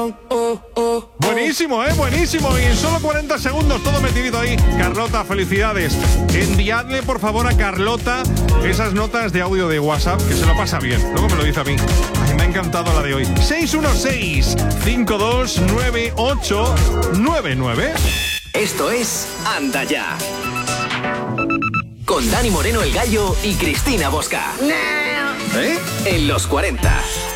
Buenísimo, buenísimo. Y en solo 40 segundos todo metidito ahí. Carlota, felicidades. Enviadle por favor a Carlota esas notas de audio de WhatsApp, que se lo pasa bien. Luego me lo dice a mí. Ay, me ha encantado la de hoy. 616-529899. Esto es Anda Ya, con Dani Moreno el Gallo y Cristina Bosca. En los 40.